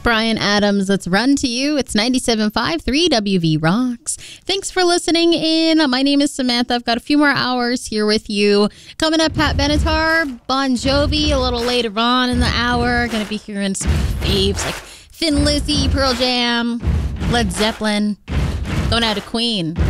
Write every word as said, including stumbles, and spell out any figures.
Bryan Adams, let's run to you. It's ninety-seven point five, three W V Rocks. Thanks for listening in. My name is Samantha. I've got a few more hours here with you. Coming up, Pat Benatar, Bon Jovi, a little later on in the hour. Going to be hearing some faves like Thin Lizzy, Pearl Jam, Led Zeppelin. Going out to Queen.